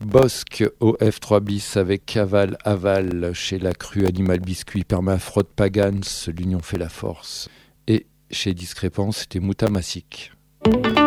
Bosque au F3 bis avec Caval Aval chez la Crue Animal Biscuit, Permafroid Pagans, l'union fait la force. Et chez Discrépance, c'était Moutamassik.